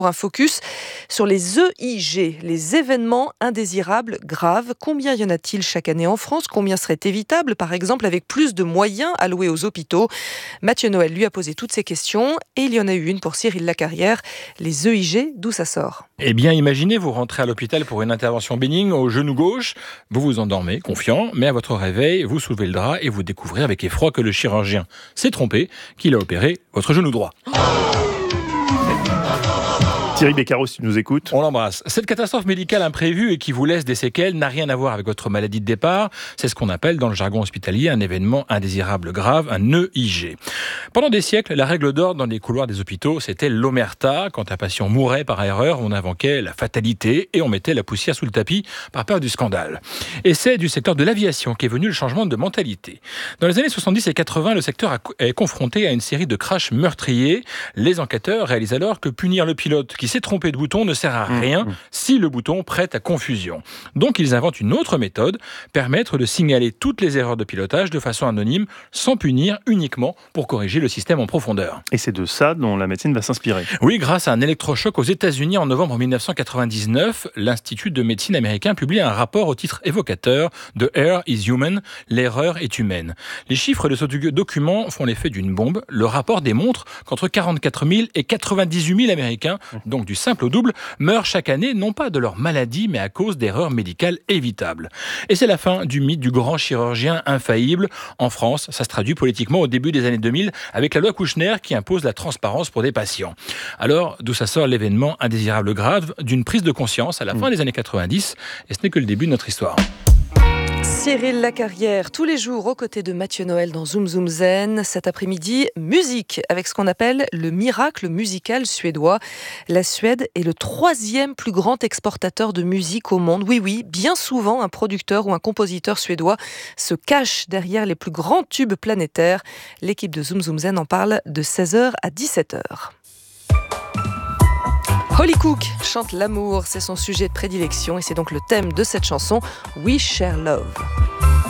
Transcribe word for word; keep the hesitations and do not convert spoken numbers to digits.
Un focus sur les E I G, les événements indésirables graves. Combien y en a-t-il chaque année en France ? Combien serait évitable, par exemple, avec plus de moyens alloués aux hôpitaux ? Mathieu Noël lui a posé toutes ces questions et il y en a eu une pour Cyril Lacarrière. Les E I G, d'où ça sort ? Eh bien, imaginez, vous rentrez à l'hôpital pour une intervention bénigne au genou gauche, vous vous endormez, confiant, mais à votre réveil, vous soulevez le drap et vous découvrez avec effroi que le chirurgien s'est trompé, qu'il a opéré votre genou droit. Thierry Beccaro, si tu nous écoutes. On l'embrasse. Cette catastrophe médicale imprévue et qui vous laisse des séquelles n'a rien à voir avec votre maladie de départ. C'est ce qu'on appelle dans le jargon hospitalier un événement indésirable grave, un E I G. Pendant des siècles, la règle d'or dans les couloirs des hôpitaux, c'était l'omerta. Quand un patient mourait par erreur, on invoquait la fatalité et on mettait la poussière sous le tapis par peur du scandale. Et c'est du secteur de l'aviation qu'est venu le changement de mentalité. Dans les années soixante-dix et quatre-vingts, le secteur est confronté à une série de crashs meurtriers. Les enquêteurs réalisent alors que punir le pilote qui s'est trompé de bouton ne sert à rien mmh. si le bouton prête à confusion. Donc ils inventent une autre méthode, permettre de signaler toutes les erreurs de pilotage de façon anonyme, sans punir, uniquement pour corriger le système en profondeur. Et c'est de ça dont la médecine va s'inspirer. Oui, grâce à un électrochoc aux États-Unis en novembre dix-neuf cent quatre-vingt-dix-neuf, l'Institut de médecine américain publie un rapport au titre évocateur de Error is Human, l'erreur est humaine. Les chiffres de ce document font l'effet d'une bombe. Le rapport démontre qu'entre quarante-quatre mille et quatre-vingt-dix-huit mille Américains, donc du simple au double, meurent chaque année, non pas de leur maladie, mais à cause d'erreurs médicales évitables. Et c'est la fin du mythe du grand chirurgien infaillible. En France, ça se traduit politiquement au début des années deux mille avec la loi Kouchner qui impose la transparence pour des patients. Alors, d'où ça sort l'événement indésirable grave d'une prise de conscience à la fin des années quatre-vingt-dix, et ce n'est que le début de notre histoire. Cyril Lacarrière, tous les jours aux côtés de Mathieu Noël dans Zoom Zoom Zen. Cet après-midi, musique, avec ce qu'on appelle le miracle musical suédois. La Suède est le troisième plus grand exportateur de musique au monde. Oui, oui, bien souvent, un producteur ou un compositeur suédois se cache derrière les plus grands tubes planétaires. L'équipe de Zoom Zoom Zen en parle de seize heures à dix-sept heures. Holly Cook chante l'amour, c'est son sujet de prédilection et c'est donc le thème de cette chanson We Share Love.